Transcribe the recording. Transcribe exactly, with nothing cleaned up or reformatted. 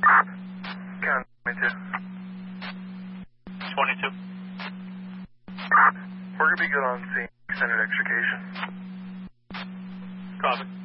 Count twenty-two. twenty-two. We're going to be good on scene. Extended extrication. Copy.